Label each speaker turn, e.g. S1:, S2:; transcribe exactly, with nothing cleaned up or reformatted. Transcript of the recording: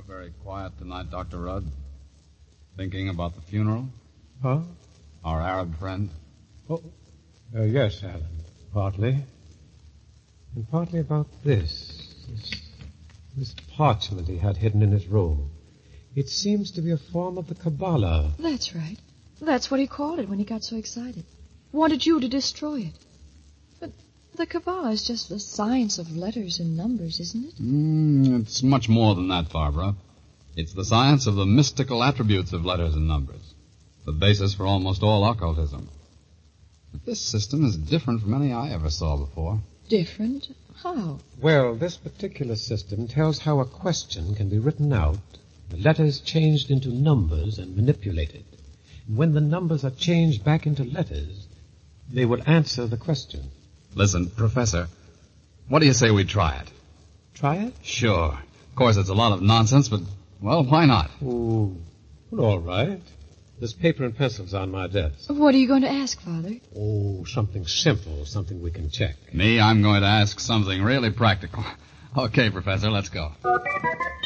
S1: very quiet tonight, Doctor Rudd? Thinking about the funeral?
S2: Huh?
S1: Our Arab friend?
S2: Oh, uh, yes, Alan. Partly. And partly about this. this. This parchment he had hidden in his room. It seems to be a form of the Kabbalah.
S3: That's right. That's what he called it when he got so excited. Wanted you to destroy it. But the Kabbalah is just the science of letters and numbers, isn't it?
S1: Mm, it's much more than that, Barbara. It's the science of the mystical attributes of letters and numbers. The basis for almost all occultism. But this system is different from any I ever saw before.
S3: Different? How?
S2: Well, this particular system tells how a question can be written out, the letters changed into numbers and manipulated. And when the numbers are changed back into letters, they will answer the question.
S1: Listen, Professor, what do you say we try it?
S2: Try it?
S1: Sure. Of course, it's a lot of nonsense, but, well, why not?
S2: Oh, well, all right. There's paper and pencils on my desk.
S3: What are you going to ask, Father?
S2: Oh, something simple, something we can check.
S1: Me, I'm going to ask something really practical. Okay, Professor, let's go.